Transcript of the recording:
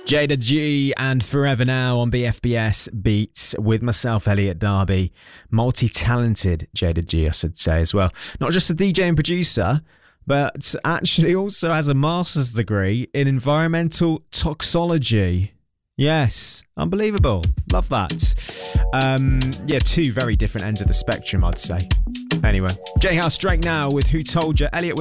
Jada G and Forever Now on BFBS Beats with myself, Elliot Darby. Multi-talented Jada G, I should say as well. Not just a DJ and producer, but actually also has a master's degree in environmental toxicology. Yes, unbelievable. Love that. Two very different ends of the spectrum, I'd say. Anyway, J House Drake now with Who Told Ya? Elliot